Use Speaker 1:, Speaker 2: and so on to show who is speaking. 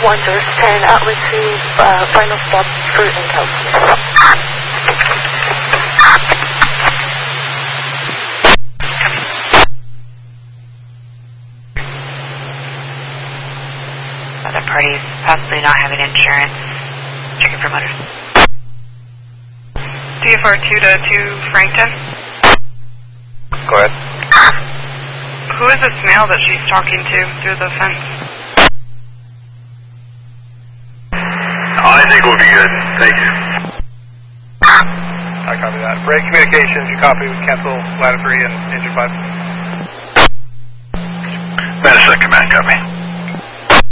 Speaker 1: 10, retrieve final stop for intel.
Speaker 2: Other parties possibly not having insurance. Checking for motors.
Speaker 3: DFR 2 to 2 Frankton.
Speaker 4: Go ahead.
Speaker 3: Who is this male that she's talking to through the fence?
Speaker 4: I think we'll be good. Thank you.
Speaker 5: I copy that. Break communications, you copy. Cancel ladder 3 and engine 5.
Speaker 4: Madison, command, copy.